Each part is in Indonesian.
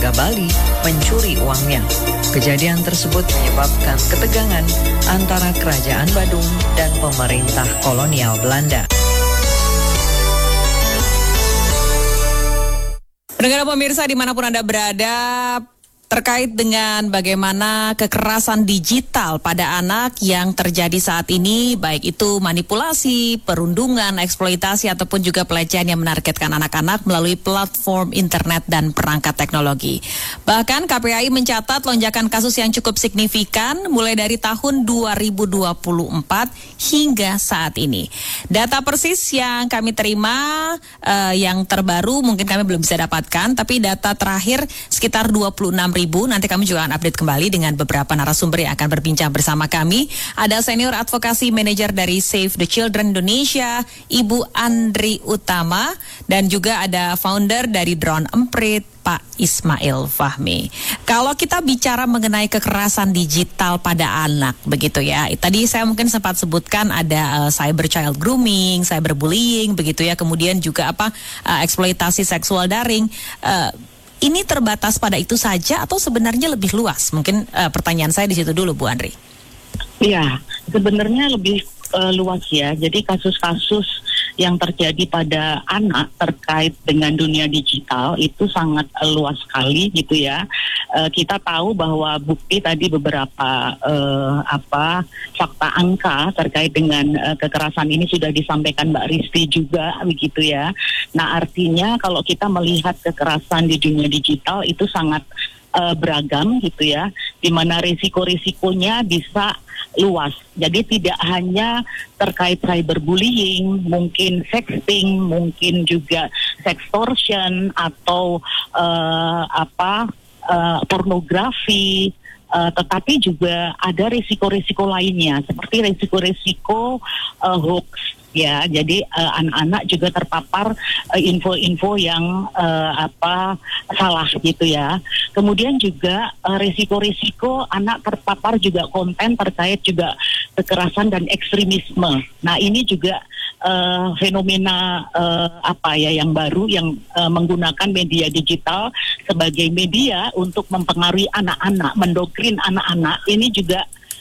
warga Bali mencuri uangnya. Kejadian tersebut menyebabkan ketegangan antara Kerajaan Badung dan pemerintah kolonial Belanda. Pendengar pemirsa dimanapun Anda berada, terkait dengan bagaimana kekerasan digital pada anak yang terjadi saat ini, baik itu manipulasi, perundungan, eksploitasi, ataupun juga pelecehan yang menargetkan anak-anak melalui platform internet dan perangkat teknologi. Bahkan KPAI mencatat lonjakan kasus yang cukup signifikan mulai dari tahun 2024 hingga saat ini. Data persis yang kami terima yang terbaru mungkin kami belum bisa dapatkan, tapi data terakhir sekitar 26.000. Nanti kami juga akan update kembali dengan beberapa narasumber yang akan berbincang bersama kami. Ada Senior Advokasi Manager dari Save the Children Indonesia, Ibu Andri Utama, dan juga ada founder dari Drone Emprit, Pak Ismail Fahmi. Kalau kita bicara mengenai kekerasan digital pada anak, begitu ya. Tadi saya mungkin sempat sebutkan ada cyber child grooming, cyberbullying, begitu ya. Kemudian juga eksploitasi seksual daring. Ini terbatas pada itu saja atau sebenarnya lebih luas? Mungkin pertanyaan saya di situ dulu, Bu Andri. Iya, sebenarnya lebih luas ya. Jadi kasus-kasus yang terjadi pada anak terkait dengan dunia digital itu sangat luas sekali gitu ya. Kita tahu bahwa bukti tadi beberapa fakta angka terkait dengan kekerasan ini sudah disampaikan Mbak Risti juga begitu ya. Nah, artinya kalau kita melihat kekerasan di dunia digital itu sangat beragam gitu ya, di mana risiko-risikonya bisa luas. Jadi tidak hanya terkait cyberbullying, mungkin sexting, mungkin juga sextortion atau pornografi, tetapi juga ada risiko-risiko lainnya seperti risiko-risiko hoax. Ya, jadi anak-anak juga terpapar info-info yang salah gitu ya. Kemudian juga risiko-risiko anak terpapar juga konten terkait juga kekerasan dan ekstremisme. Nah, ini juga fenomena yang baru yang menggunakan media digital sebagai media untuk mempengaruhi anak-anak, mendoktrin anak-anak. Ini juga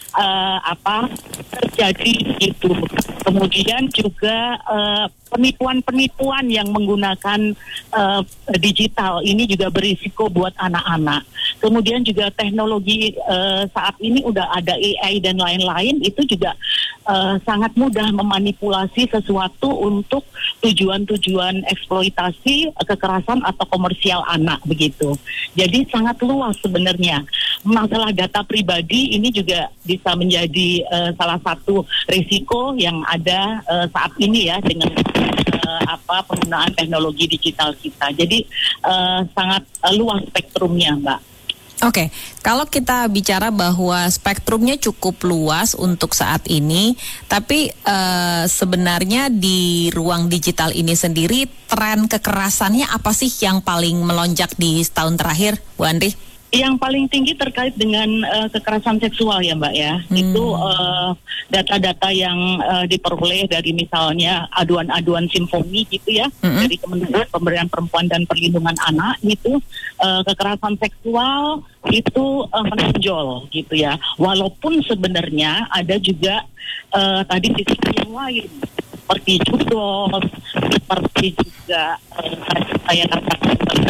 terjadi gitu. Kemudian juga penipuan-penipuan yang menggunakan digital ini juga berisiko buat anak-anak. Kemudian juga teknologi saat ini udah ada AI dan lain-lain, itu juga sangat mudah memanipulasi sesuatu untuk tujuan-tujuan eksploitasi, kekerasan atau komersial anak begitu. Jadi sangat luas sebenarnya. Masalah data pribadi ini juga bisa menjadi salah satu risiko yang ada saat ini ya dengan penggunaan teknologi digital kita. Jadi sangat luas spektrumnya, Mbak. Oke, kalau kita bicara bahwa spektrumnya cukup luas untuk saat ini, tapi sebenarnya di ruang digital ini sendiri tren kekerasannya apa sih yang paling melonjak di setahun terakhir, Bu Andri? Yang paling tinggi terkait dengan kekerasan seksual ya Mbak ya. Itu data-data yang diperoleh dari misalnya aduan-aduan simfoni gitu ya, dari Kementerian Pemberdayaan Perempuan dan Perlindungan Anak itu kekerasan seksual itu menonjol gitu ya. Walaupun sebenarnya ada juga tadi sisi yang lain seperti judul, seperti juga saya katakan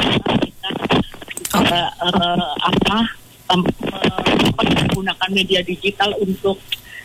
menggunakan media digital untuk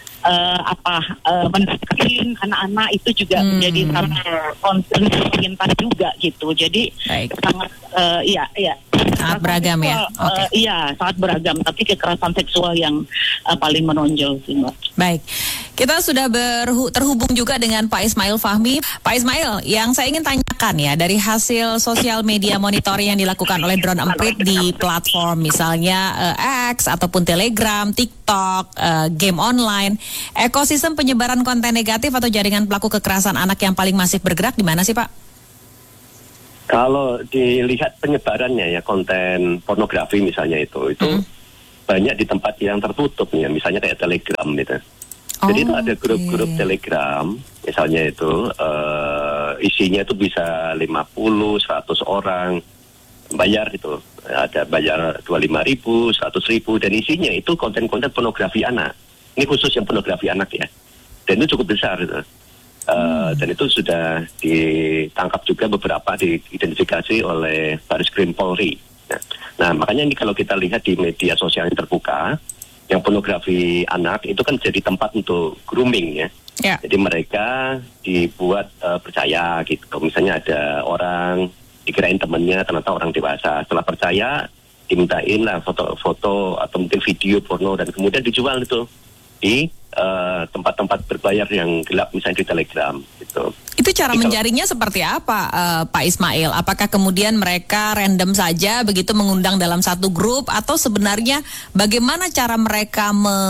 mendoktrin anak-anak itu juga menjadi concern pemerintah juga gitu. Jadi sangat sangat beragam ya. Iya, sangat beragam. Tapi kekerasan seksual yang paling menonjol sih, Mbak. Baik. Kita sudah terhubung juga dengan Pak Ismail Fahmi. Pak Ismail, yang saya ingin tanyakan ya, dari hasil sosial media monitoring yang dilakukan oleh Drone Emprit di platform misalnya X ataupun Telegram, TikTok, game online, ekosistem penyebaran konten negatif atau jaringan pelaku kekerasan anak yang paling masif bergerak di mana sih, Pak? Kalau dilihat penyebarannya ya, konten pornografi misalnya itu banyak di tempat yang tertutup ya, misalnya kayak Telegram gitu. Jadi itu ada grup-grup Telegram, misalnya itu isinya itu bisa 50, 100 orang. bayar itu. Ada bayar 25.000, 100.000, dan isinya itu konten-konten pornografi anak. Ini khusus yang pornografi anak ya. Dan itu cukup besar gitu. Dan itu sudah ditangkap juga beberapa, diidentifikasi oleh Bareskrim Polri. Nah, makanya ini kalau kita lihat di media sosial yang terbuka, yang pornografi anak itu kan jadi tempat untuk grooming ya. Ya. Jadi mereka dibuat percaya gitu. Misalnya ada orang dikirain temennya ternyata orang dewasa. Setelah percaya dimintain lah foto-foto atau mungkin video porno, dan kemudian dijual itu di tempat-tempat berbayar yang gelap, misalnya di Telegram gitu. Itu cara menjaringnya seperti apa, Pak Ismail? Apakah kemudian mereka random saja begitu mengundang dalam satu grup, atau sebenarnya bagaimana cara mereka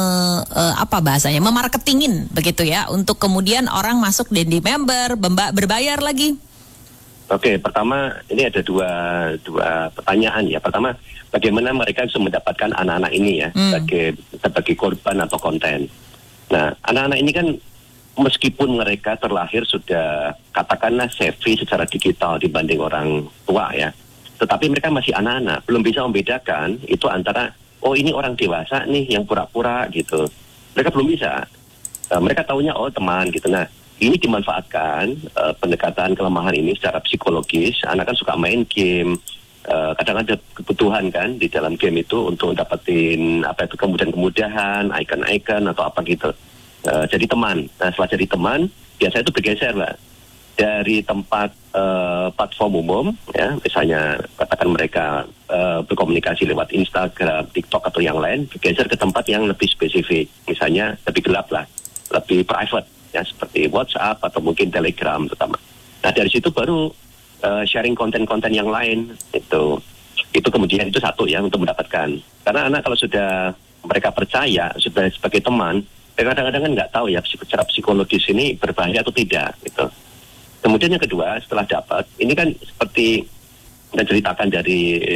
memarketingin begitu ya, untuk kemudian orang masuk dan di member, berbayar lagi? Oke, pertama ini ada dua pertanyaan ya. Pertama, bagaimana mereka bisa mendapatkan anak-anak ini ya sebagai korban atau konten. Nah, anak-anak ini kan meskipun mereka terlahir sudah katakanlah savvy secara digital dibanding orang tua ya, tetapi mereka masih anak-anak, belum bisa membedakan itu antara oh ini orang dewasa nih yang pura-pura gitu. Mereka belum bisa. Mereka taunya oh teman gitu. Nah, ini dimanfaatkan pendekatan kelemahan ini secara psikologis. Anak kan suka main game, kadang ada kebutuhan kan di dalam game itu untuk dapetin apa itu kemudahan-kemudahan, icon-icon atau apa gitu. Jadi teman. Nah, setelah jadi teman, biasanya itu bergeser lah dari tempat platform umum, ya, misalnya katakan mereka berkomunikasi lewat Instagram, TikTok atau yang lain, bergeser ke tempat yang lebih spesifik, misalnya lebih gelap lah, lebih private. Ya, seperti WhatsApp atau mungkin Telegram terutama. Nah, dari situ baru sharing konten-konten yang lain itu kemudian itu satu ya untuk mendapatkan. Karena anak kalau sudah mereka percaya sudah sebagai teman, kadang-kadang kan nggak tahu ya secara psikologis ini berbahaya atau tidak gitu. Kemudian yang kedua, setelah dapat, ini kan seperti yang ceritakan dari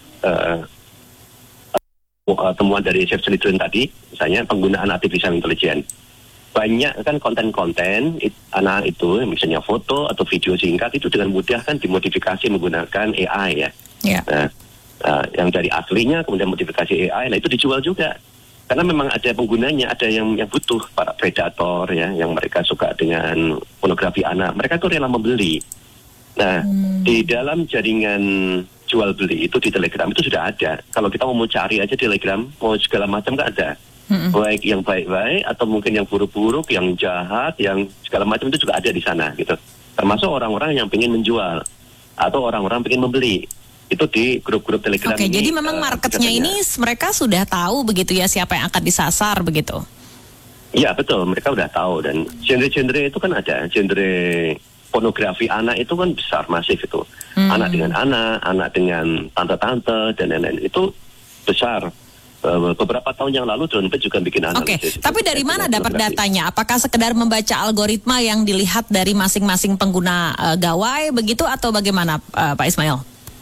temuan dari Save Children tadi, misalnya penggunaan artificial intelligence. Banyak kan konten-konten anak itu, misalnya foto atau video singkat itu dengan mudah kan dimodifikasi menggunakan AI ya. Yeah. Nah, yang dari aslinya kemudian modifikasi AI, nah itu dijual juga. Karena memang ada penggunanya, ada yang butuh para predator ya, yang mereka suka dengan pornografi anak, mereka tuh rela membeli. Nah, di dalam jaringan jual beli itu di Telegram itu sudah ada. Kalau kita mau cari aja Telegram, mau segala macam kan ada. Baik yang baik-baik atau mungkin yang buruk-buruk, yang jahat, yang segala macam itu juga ada di sana gitu. Termasuk orang-orang yang ingin menjual atau orang-orang ingin membeli. Itu di grup-grup Telegram. Oke, jadi memang marketnya ini mereka sudah tahu begitu ya siapa yang akan disasar begitu. Iya betul, mereka udah tahu, dan genre-genre itu kan ada. Genre pornografi anak itu kan besar, masif itu. Anak dengan anak dengan tante-tante dan lain-lain itu besar. Beberapa tahun yang lalu Drone juga bikin analisis. Oke, tapi dari mana dapat datanya? Apakah sekedar membaca algoritma yang dilihat dari masing-masing pengguna gawai begitu atau bagaimana, Pak Ismail?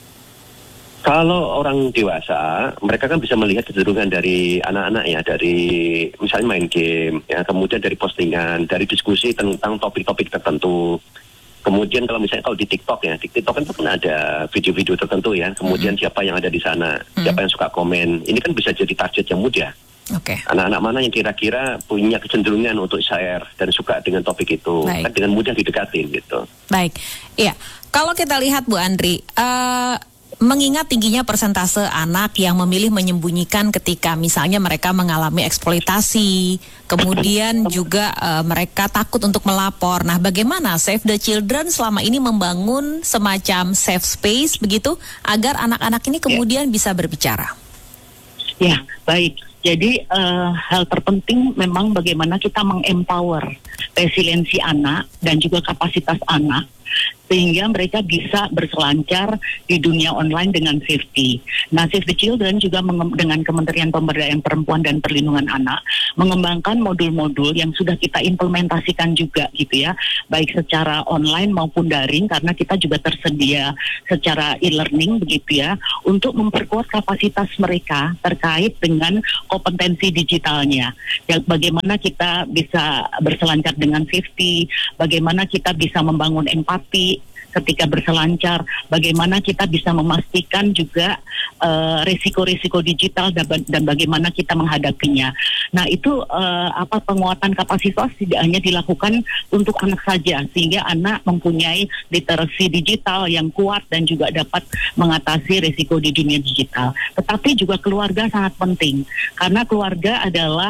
Kalau orang dewasa, mereka kan bisa melihat kecenderungan dari anak-anak ya, dari misalnya main game, ya, kemudian dari postingan, dari diskusi tentang topik-topik tertentu. Kemudian kalau misalnya di TikTok ya, di TikTok kan ada video-video tertentu ya, kemudian siapa yang ada di sana, siapa yang suka komen, ini kan bisa jadi target yang mudah. Oke. Anak-anak mana yang kira-kira punya kecenderungan untuk share dan suka dengan topik itu, kan dengan mudah didekatin gitu. Baik, iya. Kalau kita lihat Bu Andri, mengingat tingginya persentase anak yang memilih menyembunyikan ketika misalnya mereka mengalami eksploitasi, kemudian juga mereka takut untuk melapor. Nah, bagaimana Save the Children selama ini membangun semacam safe space begitu agar anak-anak ini kemudian bisa berbicara? Ya, baik. Jadi hal terpenting memang bagaimana kita mengempower resiliensi anak dan juga kapasitas anak sehingga mereka bisa berselancar di dunia online dengan safety. Nah, Save the Children juga dengan Kementerian Pemberdayaan Perempuan dan Perlindungan Anak mengembangkan modul-modul yang sudah kita implementasikan juga gitu ya, baik secara online maupun daring, karena kita juga tersedia secara e-learning begitu ya, untuk memperkuat kapasitas mereka terkait dengan kompetensi digitalnya. Ya, bagaimana kita bisa berselancar dengan safety, bagaimana kita bisa membangun empati, ketika berselancar, bagaimana kita bisa memastikan juga risiko-risiko digital dan bagaimana kita menghadapinya. Nah itu penguatan kapasitas tidak hanya dilakukan untuk anak saja, sehingga anak mempunyai literasi digital yang kuat dan juga dapat mengatasi risiko di dunia digital. Tetapi juga keluarga sangat penting, karena keluarga adalah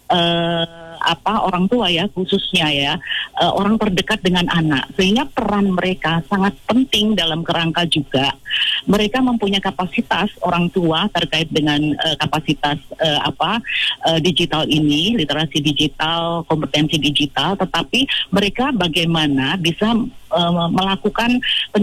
orang tua ya, khususnya ya orang terdekat dengan anak, sehingga peran mereka sangat penting dalam kerangka juga mereka mempunyai kapasitas orang tua terkait dengan kapasitas digital ini, literasi digital, kompetensi digital, tetapi mereka bagaimana bisa melakukan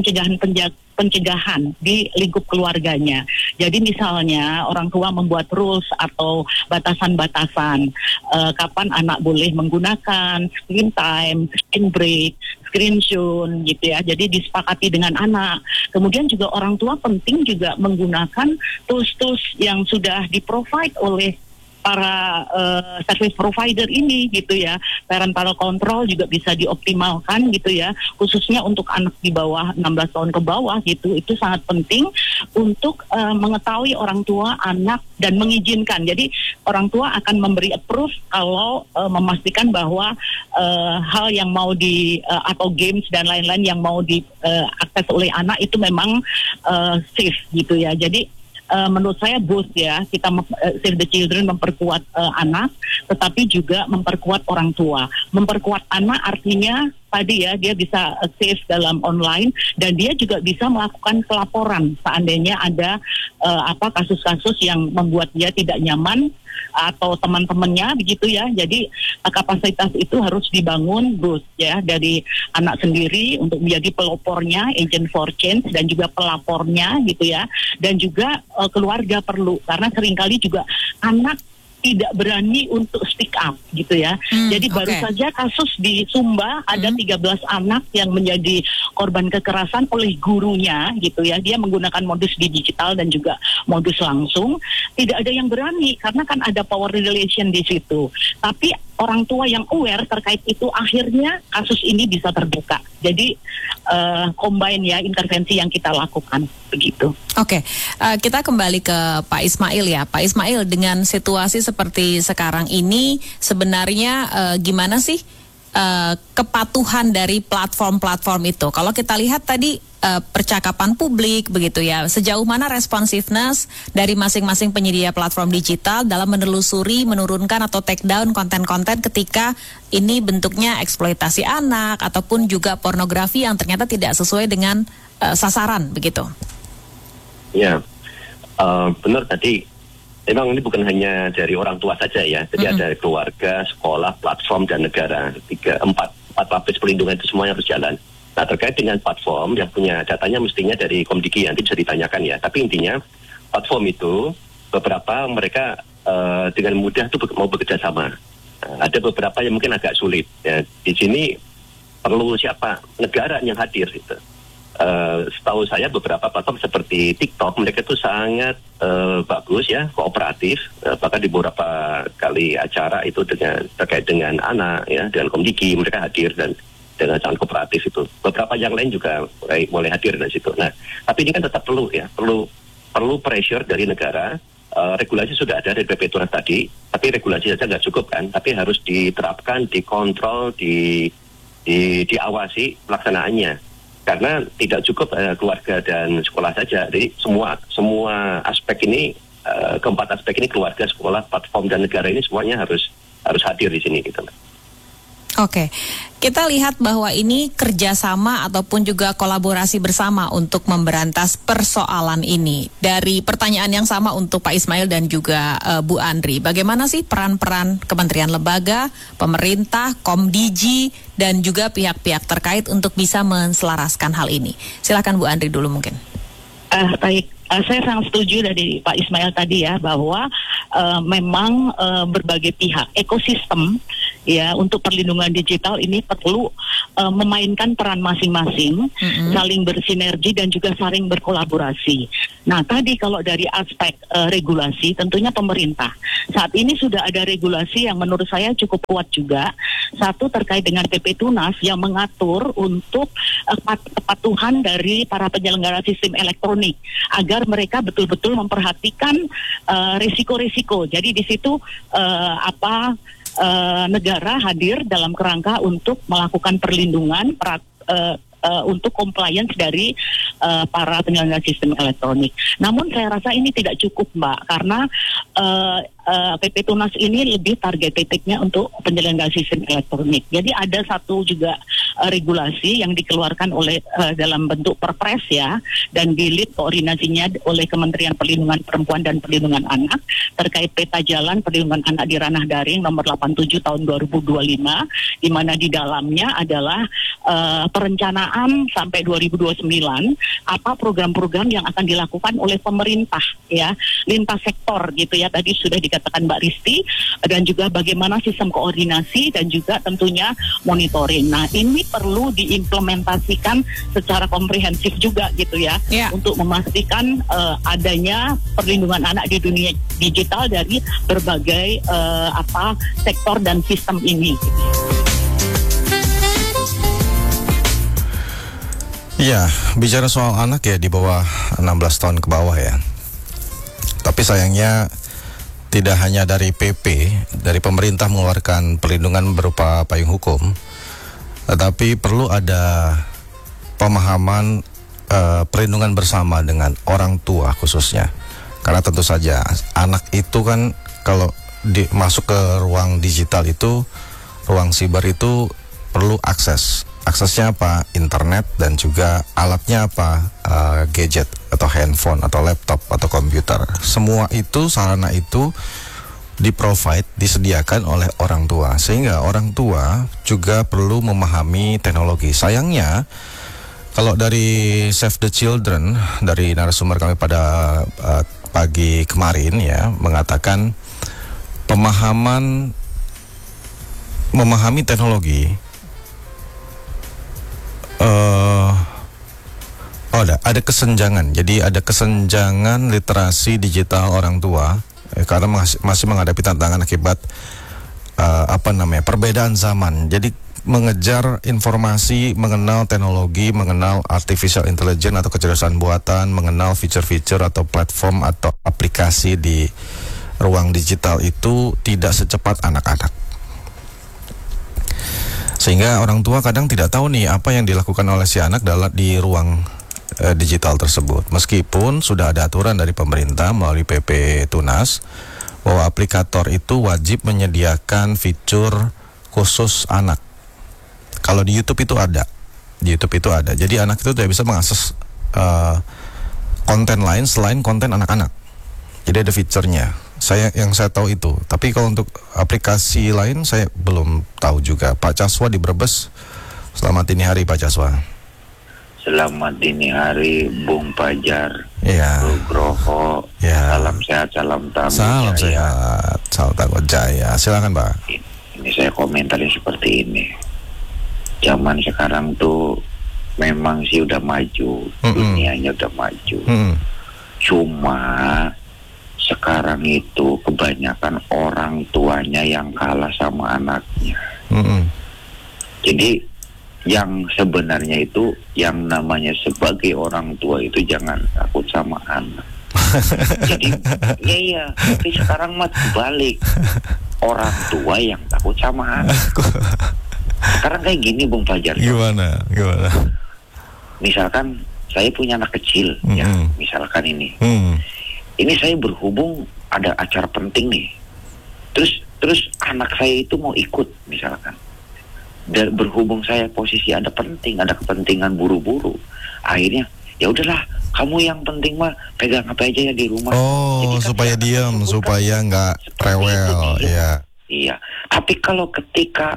pencegahan di lingkup keluarganya. Jadi misalnya orang tua membuat rules atau batasan-batasan kapan anak boleh menggunakan screen time, screen break, screen zone gitu ya. Jadi disepakati dengan anak. Kemudian juga orang tua penting juga menggunakan tools-tools yang sudah di-provide oleh para service provider ini gitu ya. Parental control juga bisa dioptimalkan gitu ya, khususnya untuk anak di bawah 16 tahun ke bawah gitu. Itu sangat penting untuk mengetahui orang tua anak dan mengizinkan. Jadi orang tua akan memberi approve kalau memastikan bahwa hal yang mau atau games dan lain-lain yang mau diakses oleh anak itu memang safe gitu ya. Jadi menurut saya both ya, kita Save the Children memperkuat anak, tetapi juga memperkuat orang tua. Memperkuat anak artinya tadi ya, dia bisa safe dalam online dan dia juga bisa melakukan pelaporan seandainya ada kasus-kasus yang membuat dia tidak nyaman atau teman-temannya begitu ya. Jadi kapasitas itu harus dibangun both ya, dari anak sendiri untuk menjadi pelopornya, agent for change, dan juga pelapornya gitu ya. Dan juga keluarga perlu, karena seringkali juga anak tidak berani untuk speak up gitu ya. Jadi baru saja kasus di Sumba ada 13 anak yang menjadi korban kekerasan oleh gurunya gitu ya. Dia menggunakan modus digital dan juga modus langsung. Tidak ada yang berani karena kan ada power relation di situ. Tapi orang tua yang aware terkait itu, akhirnya kasus ini bisa terbuka. Jadi combine ya intervensi yang kita lakukan begitu. Oke, kita kembali ke Pak Ismail ya. Pak Ismail, dengan situasi seperti sekarang ini sebenarnya gimana sih kepatuhan dari platform-platform itu? Kalau kita lihat tadi percakapan publik begitu ya, sejauh mana responsiveness dari masing-masing penyedia platform digital dalam menelusuri, menurunkan atau take down konten-konten ketika ini bentuknya eksploitasi anak ataupun juga pornografi yang ternyata tidak sesuai dengan sasaran begitu? Ya, benar tadi. Memang ini bukan hanya dari orang tua saja ya, jadi ada keluarga, sekolah, platform, dan negara. Empat lapis perlindungan itu semuanya harus jalan. Nah, terkait dengan platform yang punya datanya mestinya dari Komdiki, nanti bisa ditanyakan ya. Tapi intinya platform itu beberapa mereka dengan mudah itu mau bekerja sama. Ada beberapa yang mungkin agak sulit. Ya. Di sini perlu siapa? Negara yang hadir gitu. Setahu saya beberapa platform seperti TikTok mereka itu sangat bagus ya, kooperatif. Bahkan di beberapa kali acara itu terkait dengan anak ya, dengan Komdiki mereka hadir dan dengan sangat kooperatif itu. Beberapa yang lain juga mulai hadir dari situ. Nah, tapi ini kan tetap perlu ya, perlu pressure dari negara. Regulasi sudah ada dari PP Turas tadi, tapi regulasi saja nggak cukup kan, tapi harus diterapkan, dikontrol, diawasi pelaksanaannya. Karena tidak cukup keluarga dan sekolah saja, jadi semua aspek ini, keempat aspek ini, keluarga, sekolah, platform, dan negara ini semuanya harus hadir di sini gitu. Oke, kita lihat bahwa ini kerjasama ataupun juga kolaborasi bersama untuk memberantas persoalan ini. Dari pertanyaan yang sama untuk Pak Ismail dan juga Bu Andri, bagaimana sih peran-peran kementerian lembaga, pemerintah, Komdigi, dan juga pihak-pihak terkait untuk bisa menselaraskan hal ini? Silakan Bu Andri dulu mungkin. Baik. Saya sangat setuju dari Pak Ismail tadi ya, bahwa memang berbagai pihak ekosistem ya untuk perlindungan digital ini perlu memainkan peran masing-masing, saling bersinergi dan juga saling berkolaborasi. Nah, tadi kalau dari aspek regulasi, tentunya pemerintah saat ini sudah ada regulasi yang menurut saya cukup kuat juga. Satu terkait dengan PP Tunas yang mengatur untuk kepatuhan dari para penyelenggara sistem elektronik agar mereka betul-betul memperhatikan risiko-risiko. Jadi di situ negara hadir dalam kerangka untuk melakukan perlindungan untuk compliance dari para penyelenggara sistem elektronik. Namun saya rasa ini tidak cukup, Mbak, karena PP Tunas ini lebih target titiknya untuk penyelenggara sistem elektronik. Jadi ada satu juga regulasi yang dikeluarkan oleh dalam bentuk perpres ya, dan di-lead koordinasinya oleh Kementerian Perlindungan Perempuan dan Perlindungan Anak terkait peta jalan perlindungan anak di ranah daring nomor 87 tahun 2025, di mana di dalamnya adalah perencanaan sampai 2029 apa program-program yang akan dilakukan oleh pemerintah ya, lintas sektor gitu ya, tadi sudah dikatakan Mbak Risti, dan juga bagaimana sistem koordinasi dan juga tentunya monitoring. Nah, ini perlu diimplementasikan secara komprehensif juga gitu ya, untuk memastikan adanya perlindungan anak di dunia digital dari berbagai sektor dan sistem ini. Iya, bicara soal anak ya di bawah 16 tahun ke bawah ya. Tapi sayangnya tidak hanya dari PP, dari pemerintah mengeluarkan perlindungan berupa payung hukum, tetapi perlu ada pemahaman perlindungan bersama dengan orang tua khususnya. Karena tentu saja anak itu kan kalau masuk ke ruang digital itu, ruang siber itu perlu akses. Aksesnya apa? Internet, dan juga alatnya apa? Gadget atau handphone atau laptop atau komputer. Semua itu, sarana itu di-provide, disediakan oleh orang tua. Sehingga orang tua juga perlu memahami teknologi. Sayangnya kalau dari Save the Children, dari narasumber kami pada pagi kemarin ya, mengatakan memahami teknologi ada kesenjangan. Jadi ada kesenjangan literasi digital orang tua karena masih menghadapi tantangan akibat perbedaan zaman. Jadi mengejar informasi, mengenal teknologi, mengenal artificial intelligence atau kecerdasan buatan, mengenal fitur-fitur atau platform atau aplikasi di ruang digital itu tidak secepat anak-anak. Sehingga orang tua kadang tidak tahu nih apa yang dilakukan oleh si anak di ruang digital tersebut. Meskipun sudah ada aturan dari pemerintah melalui PP Tunas bahwa aplikator itu wajib menyediakan fitur khusus anak. Kalau di YouTube itu ada. Jadi anak itu tidak bisa mengakses konten lain selain konten anak-anak. Jadi ada fiturnya. Yang saya tahu itu. Tapi kalau untuk aplikasi lain saya belum tahu juga. Pak Caswa di Brebes. Selamat dini hari Pak Caswa. Selamat dini hari Bung Pajar. Iya. Nugroho. Ya. Salam sehat, salam tangguh. Salam sehat, salam tangguh jaya. Silakan Pak. Ini saya komentari seperti ini. Zaman sekarang tuh memang sih udah maju, dunianya udah maju. Cuma sekarang itu kebanyakan orang tuanya yang kalah sama anaknya. Jadi yang sebenarnya itu yang namanya sebagai orang tua itu jangan takut sama anak. Jadi iya, tapi sekarang mah balik, orang tua yang takut sama anak. Sekarang kayak gini Bung Fajar. Gimana? Misalkan saya punya anak kecil, ya, misalkan ini. Ini saya berhubung ada acara penting nih. Terus anak saya itu mau ikut misalkan. Dan berhubung saya posisi ada kepentingan buru-buru. Akhirnya ya udahlah, kamu yang penting mah pegang HP aja ya di rumah. Oh, jadi supaya diam, supaya nggak rewel, ya. Iya. Tapi kalau ketika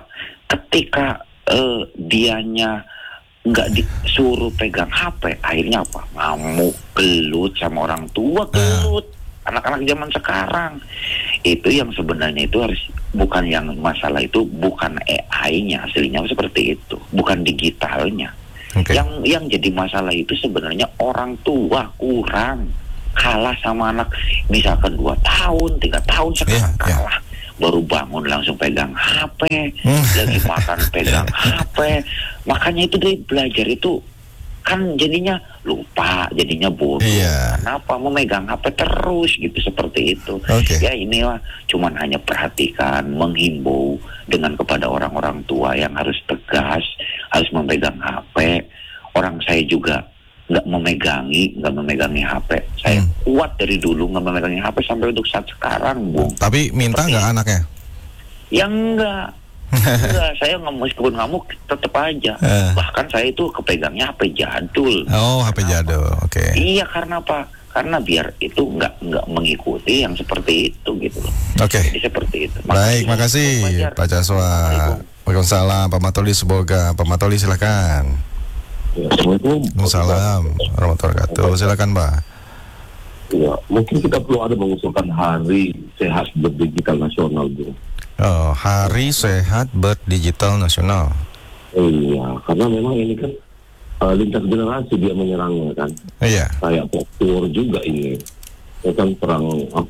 dianya nggak disuruh pegang HP, akhirnya apa? Ngamuk, gelut sama orang tua, gelut. Anak-anak zaman sekarang Itu yang sebenarnya itu harus, bukan yang masalah itu bukan AI-nya, aslinya seperti itu, bukan digitalnya. Okay. Yang jadi masalah itu sebenarnya orang tua kurang, kalah sama anak misalkan 2 tahun, 3 tahun sekarang kalah. Baru bangun langsung pegang HP, lagi makan pegang HP. Makanya itu dari belajar itu kan jadinya lupa, jadinya bodoh. Kenapa mau megang HP terus gitu, seperti itu. Ya inilah, cuman hanya perhatikan, menghimbau dengan kepada orang-orang tua yang harus tegas, harus memegang HP. Orang saya juga nggak memegangi HP. Saya kuat dari dulu nggak memegangi HP sampai untuk saat sekarang, Bung. Tapi minta nggak anaknya? Ya enggak. Saya meskipun ngamuk tetap aja. Bahkan saya itu kepegangnya HP jadul. Oh, HP jadul. Oke. Iya, karena apa? Karena biar itu nggak mengikuti yang seperti itu gitu loh. Jadi seperti itu. Baik, makasih Pak Jaswa. Waalaikumsalam Pak Matoli, semoga Pak Matoli silakan. Assalamualaikum warahmatullahi wabarakatuh. Silakan Pak. Ya, mungkin kita perlu ada mengusulkan hari sehat berdigital nasional, Bu. Oh, hari sehat berdigital nasional. Iya, karena memang ini kan lintas generasi dia menyerangnya kan. Iya. Kayak proxy war juga ini. Ya kan perang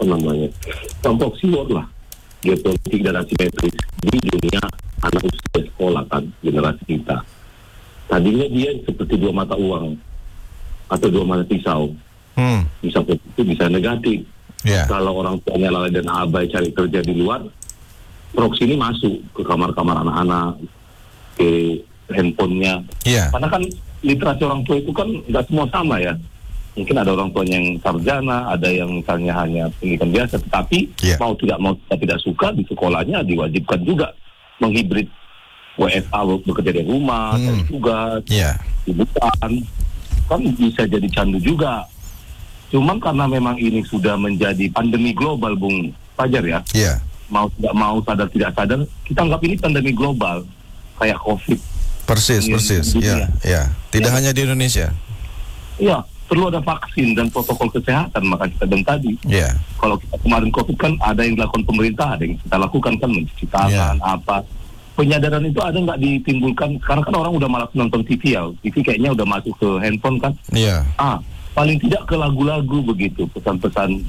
proxy war lah. Geopolitik dan asimetris di dunia anak usia sekolah kan, generasi kita. Tadinya dia seperti 2 mata uang atau 2 mata pisau. Bisa positif, bisa negatif. Kalau orang tuanya lalai dan abai cari kerja di luar, proxy ini masuk ke kamar-kamar anak-anak, ke handphonenya. Karena kan literasi orang tua itu kan nggak semua sama ya. Mungkin ada orang tuanya yang sarjana, ada yang misalnya hanya pendidikan biasa, tetapi mau tidak suka di sekolahnya diwajibkan juga menghibrid WFA, bekerja dari rumah, tugas, liburan, kan bisa jadi candu juga. Cuman karena memang ini sudah menjadi pandemi global, Bung Fajar ya. Mau tidak mau, sadar tidak sadar, kita anggap ini pandemi global kayak COVID. Persis. Tidak hanya di Indonesia. Iya, perlu ada vaksin dan protokol kesehatan, maka kita bilang tadi. Kalau kita kemarin COVID kan ada yang dilakukan pemerintah, ada yang kita lakukan kan mencuci tangan, apa. Penyadaran itu ada nggak ditimbulkan? Karena kan orang udah malas nonton TV ya. TV kayaknya udah masuk ke handphone kan. Paling tidak ke lagu-lagu begitu, pesan-pesan.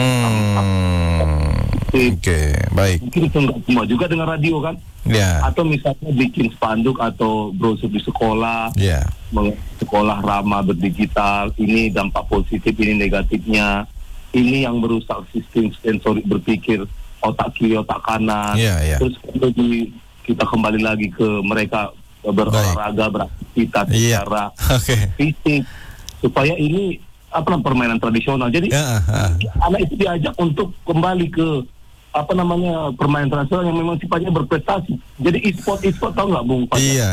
Baik. Mungkin itu nggak semua juga dengan radio kan. Atau misalnya bikin spanduk atau brosur di sekolah. Sekolah ramah berdigital. Ini dampak positif, ini negatifnya. Ini yang merusak sistem sensorik berpikir, otak kiri, otak kanan. Terus kita kembali lagi ke mereka berolahraga, beraktivitas secara fisik, supaya ini permainan tradisional. Jadi anak itu diajak untuk kembali ke permainan tradisional yang memang sifatnya berprestasi. Jadi e-sport tahu nggak, Bung?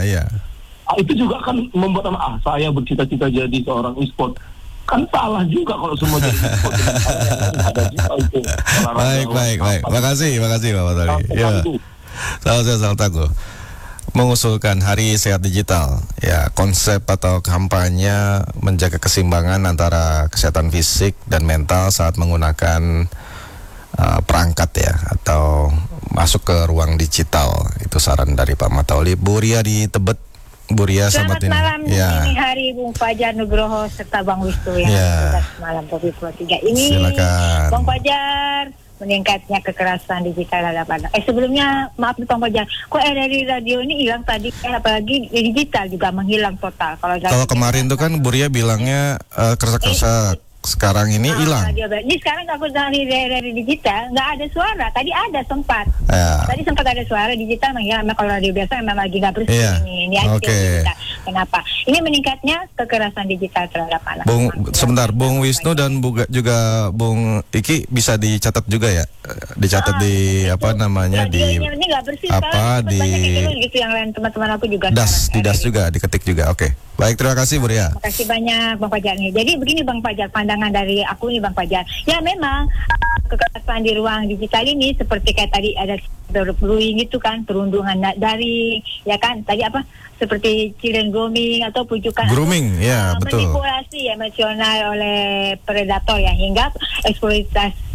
Itu juga kan membuat saya bercita-cita jadi seorang e-sport. Kan salah juga kalau semua jadi e-sport. Ada juga itu. Baik. Makasih Pak Matoli. Salah Tangguh mengusulkan hari sehat digital. Ya, konsep atau kampanye menjaga keseimbangan antara kesehatan fisik dan mental saat menggunakan perangkat ya, atau masuk ke ruang digital. Itu saran dari Pak Matoli. Bu Ria di Tebet. Bu Ria, selamat malam ini hari Bung Fajar Nugroho serta Bang Wisnu yang malam Kopi 23 ini. Silakan. Bang Fajar, meningkatnya kekerasan digital terhadap anak. Sebelumnya maaf nih Bang Fajar, kok dari radio ini hilang tadi, apalagi digital juga menghilang total. Kalau kemarin tuh kan Bu Ria bilangnya kerasa-kerasa. Sekarang ini hilang. Ini sekarang aku dari digital nggak ada suara. Tadi ada sempat. Tadi sempat ada suara digital menghilang. Kalau radio biasa memang lagi nggak bersih ini aja digital. Kenapa? Ini meningkatnya kekerasan digital terhadap anak. Sebentar, Bung Wisnu dan juga Bung Iki bisa dicatat juga ya. Dicatat di ini nggak bersih di gitu yang lain teman-teman aku juga. Di das juga diketik juga. Oke. Baik, terima kasih Bu Ria. Terima kasih banyak Bang Fajar nih. Jadi begini Bang Fajar, pandangan dari aku nih Bang Fajar. Ya memang kekerasan di ruang digital ini seperti kayak tadi ada cyberbullying itu kan, perundungan daring, ya kan? Tadi seperti children grooming atau pujukan betul. Manipulasi emosional oleh predator ya, hingga eksploitasi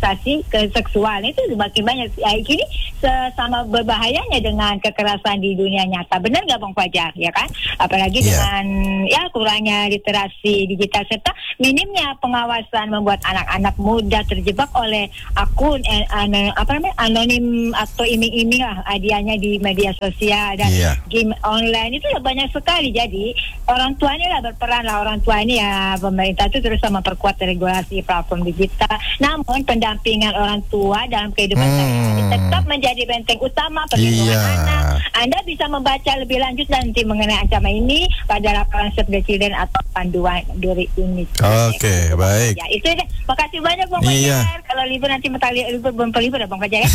sosialisasi ke seksual itu semakin banyak. Ya, ini sama berbahayanya dengan kekerasan di dunia nyata. Benar nggak Bang Fajar? Ya kan? Apalagi dengan kurangnya literasi digital serta minimnya pengawasan membuat anak-anak muda terjebak oleh akun anonim atau iming-iming lah hadiahnya di media sosial dan game online itu banyak sekali. Jadi orang tua ini lah berperan lah, orang tua ini ya pemerintah itu terus memperkuat regulasi platform digital. Namun pendampingan orang tua dalam kehidupan sehari-hari tetap menjadi benteng utama perlindungan anak. Anda bisa membaca lebih lanjut nanti mengenai ancaman ini pada laporan Save the Children atau panduan duri ini. Oke, baik. Ya, itu deh. Makasih banyak Bang Fajar. Kalau libur nanti libur berlibur ya Bang Fajar ya.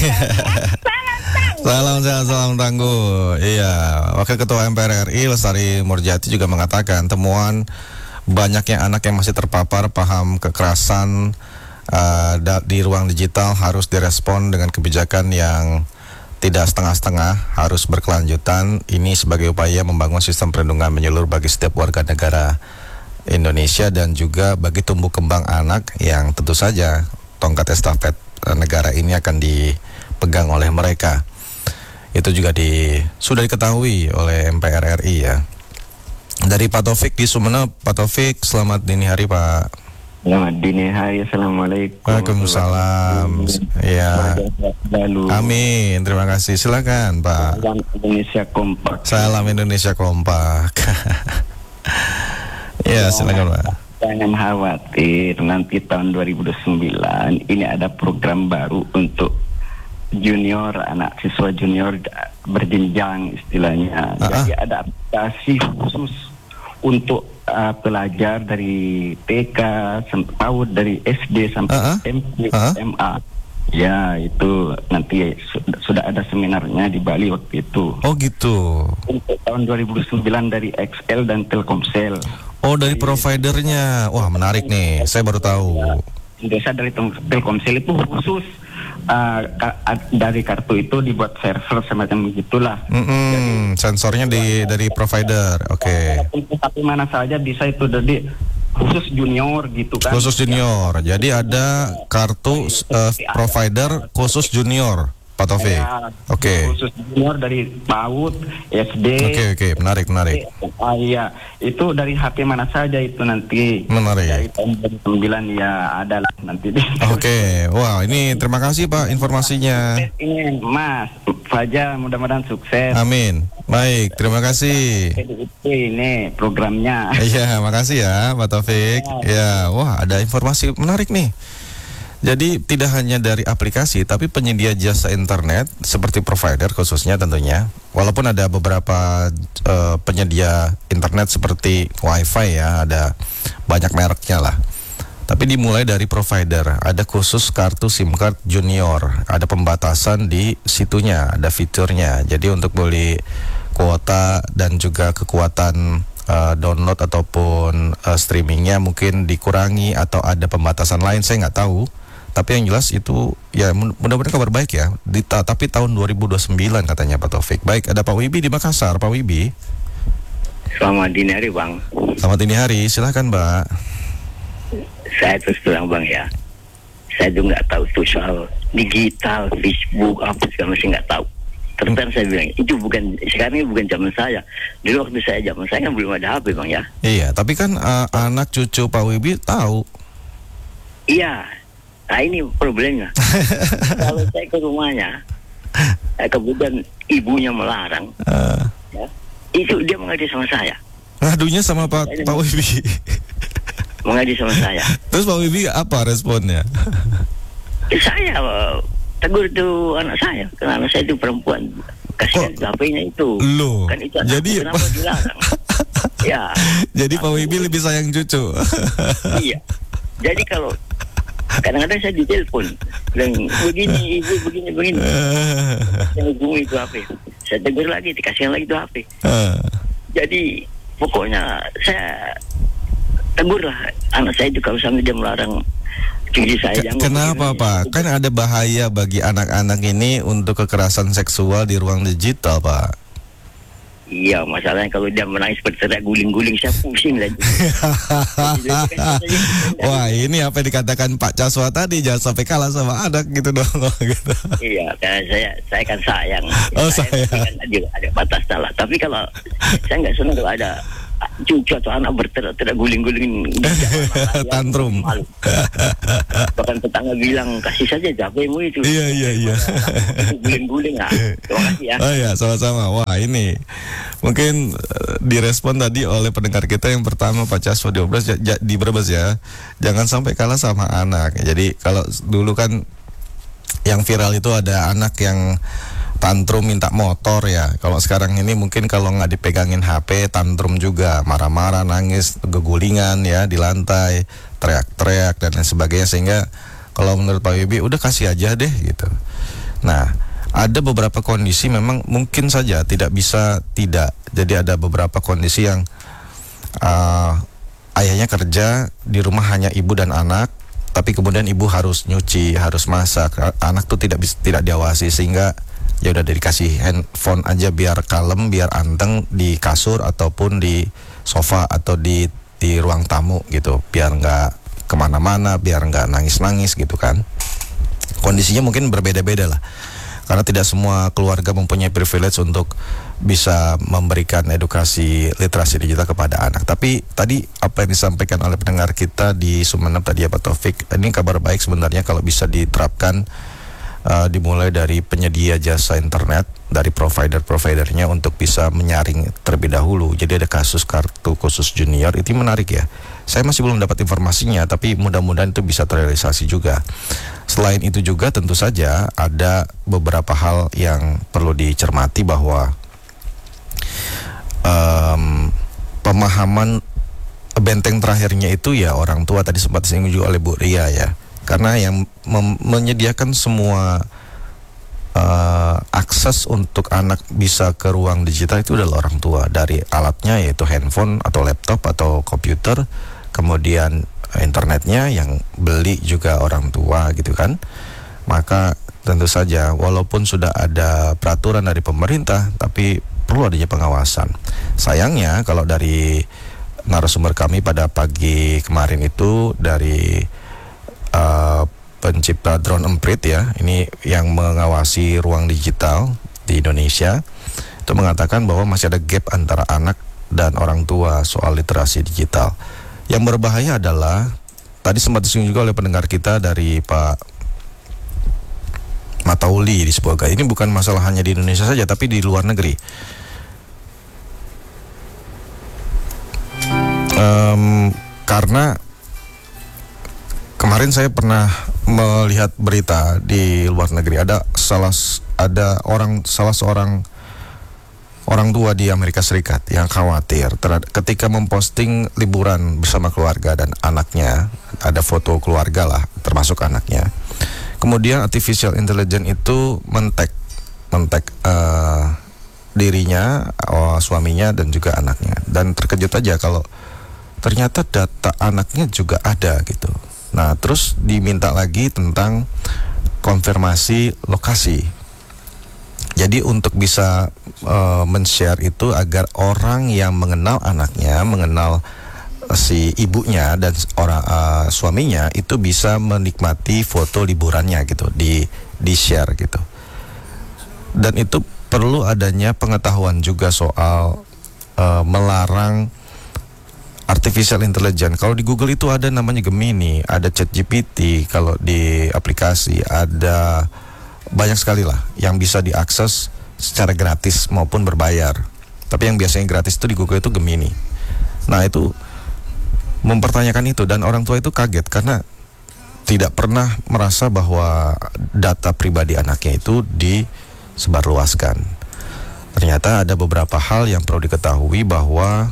Salam tangguh. Iya, Wakil Ketua MPR RI Lestari Murjati juga mengatakan temuan banyaknya anak yang masih terpapar paham kekerasan di ruang digital harus direspon dengan kebijakan yang tidak setengah-setengah, harus berkelanjutan. Ini sebagai upaya membangun sistem perlindungan menyeluruh bagi setiap warga negara Indonesia dan juga bagi tumbuh kembang anak yang tentu saja tongkat estafet negara ini akan dipegang oleh mereka. Itu juga sudah diketahui oleh MPR RI ya. Dari Pak Taufik di Sumeneb. Pak Taufik, selamat dini hari Pak. Selamat dini hari, Assalamualaikum. Waalaikumsalam. Ya. Amin, terima kasih. Silakan Pak. Salam Indonesia Kompak. Salam Indonesia Kompak. Ya, silakan Pak. Jangan khawatir, nanti tahun 2029 ini ada program baru untuk junior, anak siswa junior berjenjang istilahnya. Jadi ada aplikasi khusus untuk pelajar dari TK sampai PAUD, dari SD sampai SMP, SMA. Ya, itu nanti sudah ada seminarnya di Bali waktu itu. Oh gitu. Untuk tahun 2009 dari XL dan Telkomsel. Oh, dari providernya. Wah, menarik nih. Saya baru tahu. Desa dari Telkomsel itu khusus dari kartu itu dibuat server semacam begitulah. Jadi, sensornya dari provider. Oke. Tapi mana saja bisa itu jadi khusus junior gitu kan. Khusus junior. Jadi ada kartu provider khusus junior, Pak Taufik. Oke. Khusus junior dari PAUD, SD. Oke, menarik. Iya, itu dari HP mana saja itu nanti. Menarik. Dari tahun 2009 ya ada lah nanti. Oke. Wah, ini terima kasih Pak informasinya. Ini Mas Fajar, mudah-mudahan sukses. Amin. Baik, terima kasih. Ini programnya. Iya, makasih ya Pak Taufik. Ya, wah ada informasi menarik nih. Jadi tidak hanya dari aplikasi, tapi penyedia jasa internet seperti provider khususnya tentunya. Walaupun ada beberapa penyedia internet seperti WiFi ya, ada banyak mereknya lah. Tapi dimulai dari provider, ada khusus kartu SIM card junior, ada pembatasan di situnya, ada fiturnya. Jadi untuk beli kuota dan juga kekuatan download ataupun streamingnya mungkin dikurangi atau ada pembatasan lain, saya nggak tahu. Tapi yang jelas itu ya mudah-mudahan kabar baik ya. Tapi tahun 2029 katanya Pak Taufik. Baik, ada Pak Wibi di Makassar. Pak Wibi. Selamat dini hari Bang. Selamat dini hari, silahkan Mbak. Saya terus bilang Bang ya, saya juga nggak tahu tuh soal digital, Facebook, apa segala masih nggak tahu. Terus saya bilang itu sekarang ini bukan zaman saya. Dulu waktu zaman saya kan belum ada HP Bang ya. Iya, tapi kan anak cucu Pak Wibi tahu. Iya. Nah ini problemnya. Kalau saya ke rumahnya, kemudian ibunya melarang, ya, itu dia mengadu sama saya. Ngadunya sama Pak Wibi. Mengadu sama saya. Terus Pak Wibi apa responnya? Saya tegur itu anak saya, karena anak saya itu perempuan. Kasihan HP-nya itu. Loh. Kan itu jadi kenapa dilarang? Ya. Jadi Pak Wibi lebih sayang cucu. Iya. Jadi kalau kadang-kadang saya ditelepon bilang begini ibu begini saya hubungi itu HP, saya tegur lagi, dikasihkan lagi itu HP. Jadi pokoknya saya tegur lah anak saya itu kalau sampai dia melarang cucu saya. Kenapa Pak? Kan ada bahaya bagi anak-anak ini untuk kekerasan seksual di ruang digital Pak. Iya, masalahnya kalau dia menangis berteriak guling-guling, saya pusing lagi. Wah, ini apa yang dikatakan Pak Caswa tadi, jangan sampai kalah sama anak gitu dong. Gitu. Iya, karena saya kan sayang. Oh, sayang. Kan ada batas salah. Tapi kalau saya nggak senang kalau ada cucu atau anak berteriak guling-guling tantrum. Bahkan tetangga bilang, kasih saja capekmu itu. Iya. Guling-guling lah. Terima kasih ya. Oh ya, sama-sama. Wah, ini mungkin direspon tadi oleh pendengar kita yang pertama Pak Caswa di Brebes ya. Jangan sampai kalah sama anak. Jadi kalau dulu kan yang viral itu ada anak yang tantrum minta motor ya. Kalau sekarang ini mungkin kalau nggak dipegangin HP tantrum juga, marah-marah, nangis, gegulingan ya di lantai, teriak-teriak dan lain sebagainya. Sehingga kalau menurut Pak Wibi udah kasih aja deh gitu. Nah, ada beberapa kondisi memang mungkin saja tidak bisa tidak. Jadi ada beberapa kondisi yang ayahnya kerja, di rumah hanya ibu dan anak, tapi kemudian ibu harus nyuci, harus masak, anak tuh tidak diawasi, sehingga ya udah dikasih handphone aja biar kalem, biar anteng di kasur ataupun di sofa atau di ruang tamu gitu, biar nggak kemana-mana, biar nggak nangis-nangis gitu kan. Kondisinya mungkin berbeda-beda lah, karena tidak semua keluarga mempunyai privilege untuk bisa memberikan edukasi literasi digital kepada anak. Tapi tadi apa yang disampaikan oleh pendengar kita di Sumeneb tadi ya Pak Taufik, ini kabar baik sebenarnya kalau bisa diterapkan. Dimulai dari penyedia jasa internet, dari providernya untuk bisa menyaring terlebih dahulu. Jadi ada kasus kartu khusus junior, itu menarik ya. Saya masih belum dapat informasinya, tapi mudah-mudahan itu bisa terrealisasi juga. Selain itu juga tentu saja ada beberapa hal yang perlu dicermati, bahwa pemahaman benteng terakhirnya itu ya orang tua, tadi sempat disinggung juga oleh Bu Ria ya. Karena yang menyediakan semua akses untuk anak bisa ke ruang digital itu adalah orang tua. Dari alatnya yaitu handphone atau laptop atau komputer, kemudian internetnya yang beli juga orang tua gitu kan. Maka tentu saja walaupun sudah ada peraturan dari pemerintah, tapi perlu adanya pengawasan. Sayangnya kalau dari narasumber kami pada pagi kemarin itu dari pencipta drone emprit ya, ini yang mengawasi ruang digital di Indonesia, itu mengatakan bahwa masih ada gap antara anak dan orang tua soal literasi digital. Yang berbahaya adalah, tadi sempat disinggung juga oleh pendengar kita dari Pak Matauli di Sibolga, ini bukan masalah hanya di Indonesia saja, tapi di luar negeri. Karena kemarin saya pernah melihat berita di luar negeri, ada salah seorang orang tua di Amerika Serikat yang khawatir ketika memposting liburan bersama keluarga dan anaknya, ada foto keluarga lah termasuk anaknya. Kemudian artificial intelligence itu men-tag dirinya, suaminya dan juga anaknya, dan terkejut aja kalau ternyata data anaknya juga ada gitu. Nah, terus diminta lagi tentang konfirmasi lokasi. Jadi untuk bisa men-share itu agar orang yang mengenal anaknya, mengenal si ibunya dan orang suaminya itu bisa menikmati foto liburannya gitu, di share gitu. Dan itu perlu adanya pengetahuan juga soal melarang artificial intelligence. Kalau di Google itu ada namanya Gemini, ada ChatGPT, kalau di aplikasi ada banyak sekali lah yang bisa diakses secara gratis maupun berbayar. Tapi yang biasanya gratis itu di Google itu Gemini. Nah, itu mempertanyakan itu, dan orang tua itu kaget karena tidak pernah merasa bahwa data pribadi anaknya itu disebarluaskan. Ternyata ada beberapa hal yang perlu diketahui, bahwa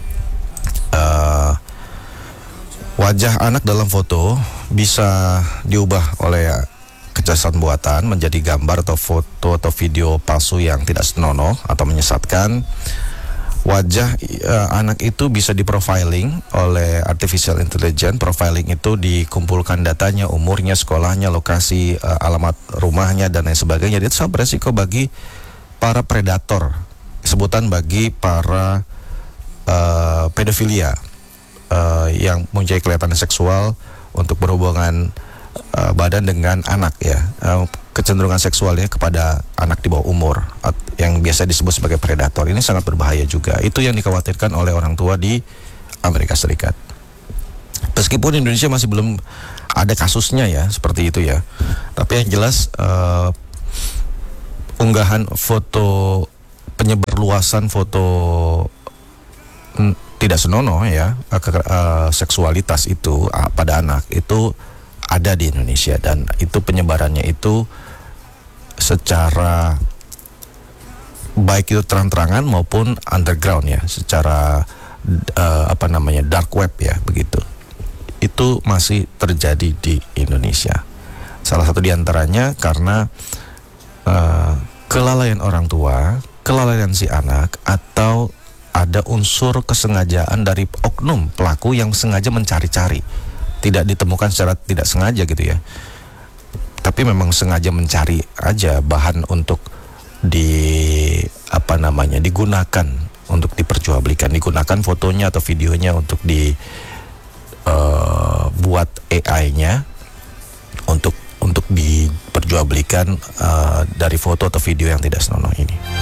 wajah anak dalam foto bisa diubah oleh kecerdasan buatan menjadi gambar atau foto atau video palsu yang tidak senonoh atau menyesatkan. Wajah anak itu bisa diprofiling oleh artificial intelligence. Profiling itu dikumpulkan datanya, umurnya, sekolahnya, lokasi, alamat rumahnya dan lain sebagainya. Itu sangat beresiko bagi para predator sebutan bagi para pedofilia yang mempunyai kelihatan seksual untuk berhubungan badan dengan anak ya, kecenderungan seksualnya kepada anak di bawah umur yang biasa disebut sebagai predator. Ini sangat berbahaya juga. Itu yang dikhawatirkan oleh orang tua di Amerika Serikat. Meskipun Indonesia masih belum ada kasusnya ya seperti itu ya, tapi yang jelas unggahan foto, penyebar luasan foto tidak senonoh ya, seksualitas itu pada anak itu ada di Indonesia, dan itu penyebarannya itu secara baik itu terang-terangan maupun underground ya, secara dark web ya begitu. Itu masih terjadi di Indonesia. Salah satu diantaranya karena kelalaian orang tua, kelalaian si anak, atau ada unsur kesengajaan dari oknum pelaku yang sengaja mencari-cari. Tidak ditemukan secara tidak sengaja gitu ya, tapi memang sengaja mencari aja bahan untuk digunakan untuk diperjualbelikan, digunakan fotonya atau videonya untuk buat AI-nya untuk diperjualbelikan dari foto atau video yang tidak senonoh ini.